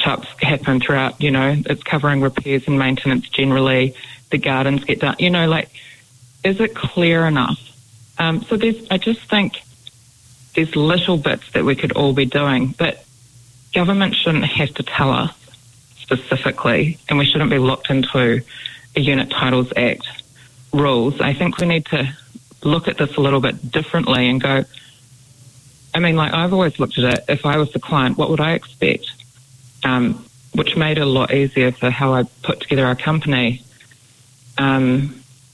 touch-ups happen throughout, it's covering repairs and maintenance generally, the gardens get done, is it clear enough? So I just think there's little bits that we could all be doing, but government shouldn't have to tell us specifically, and we shouldn't be locked into a Unit Titles Act rules. I think we need to look at this a little bit differently and go, I've always looked at it, if I was the client, what would I expect? Which made it a lot easier for how I put together our company. And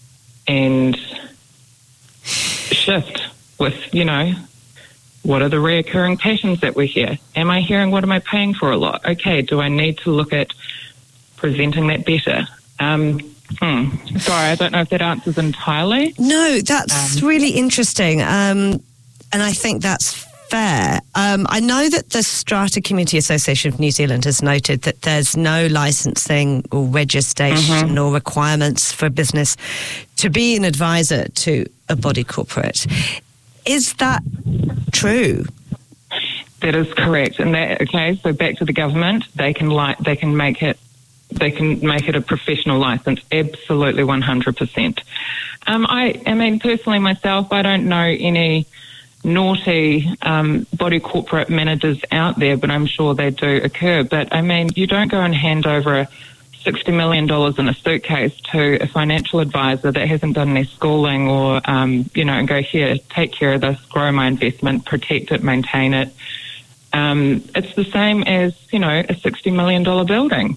shift with, what are the reoccurring patterns that we hear? Am I hearing what am I paying for a lot? Okay, do I need to look at presenting that better? Sorry, I don't know if that answers entirely. No, that's really interesting. And I think that's fair. I know that the Strata Community Association of New Zealand has noted that there's no licensing or registration or requirements for a business to be an advisor to a body corporate. Is that true? That is correct. And so back to the government, they can make it a professional license, absolutely 100%. Personally myself, I don't know any naughty body corporate managers out there, but I'm sure they do occur. But you don't go and hand over $60 million in a suitcase to a financial advisor that hasn't done any schooling or, and go, here, take care of this, grow my investment, protect it, maintain it. It's the same as, a $60 million building.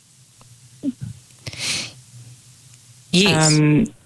Yes.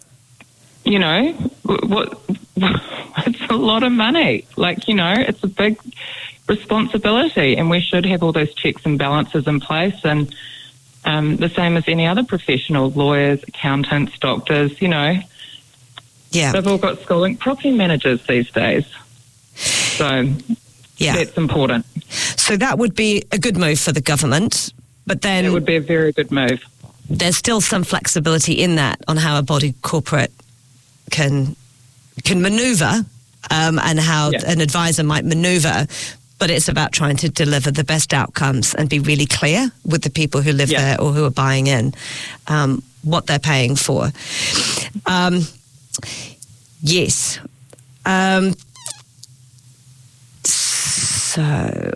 It's a lot of money. It's a big responsibility, and we should have all those checks and balances in place. And the same as any other professional, lawyers, accountants, doctors, Yeah. They've all got schooling. Property managers these days. So that's important. So that would be a good move for the government, but then it would be a very good move. There's still some flexibility in that on how a body corporate can manoeuvre and how an advisor might manoeuvre. But it's about trying to deliver the best outcomes and be really clear with the people who live there or who are buying in what they're paying for. Yes. So,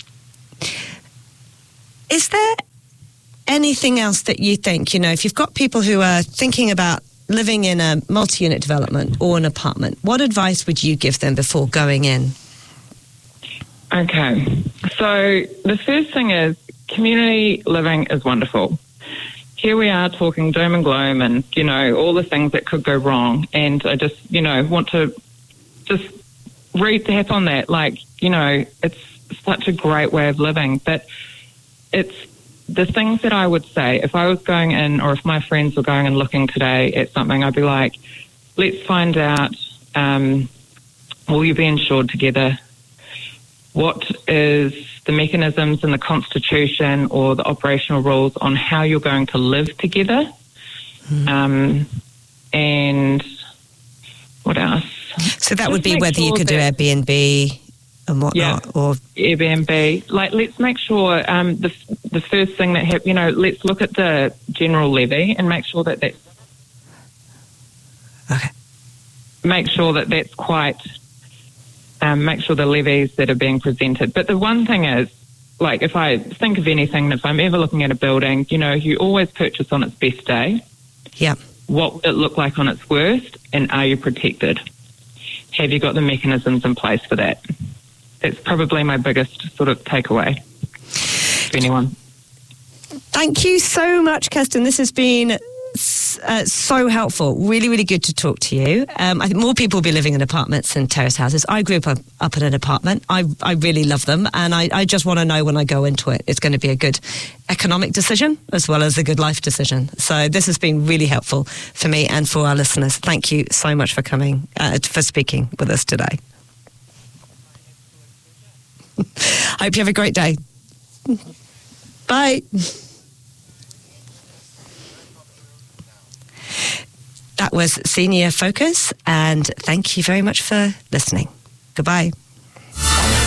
is there anything else that you think, if you've got people who are thinking about living in a multi-unit development or an apartment, what advice would you give them before going in? Okay, so the first thing is community living is wonderful. Here we are talking doom and gloom and, all the things that could go wrong. And I just, want to just recap on that. It's such a great way of living. But it's the things that I would say, if I was going in or if my friends were going and looking today at something, I'd be like, let's find out, will you be insured together? What is the mechanisms in the Constitution or the operational rules on how you're going to live together? And what else? So that would be whether you could do Airbnb and whatnot, or Airbnb. Let's make sure the first thing that let's look at the general levy and make sure that that's make sure that that's quite. Make sure the levies that are being presented. But the one thing is, if I think of anything, if I'm ever looking at a building, you always purchase on its best day. Yeah. What would it look like on its worst? And are you protected? Have you got the mechanisms in place for that? That's probably my biggest sort of takeaway to anyone. Thank you so much, Kirsten. This has been so helpful. Really, really good to talk to you. I think more people will be living in apartments than terrace houses. I grew up in an apartment. I really love them, and I just want to know when I go into it, it's going to be a good economic decision as well as a good life decision. So this has been really helpful for me and for our listeners. Thank you so much for coming, for speaking with us today. I hope you have a great day. Bye. That was Senior Focus, and thank you very much for listening. Goodbye.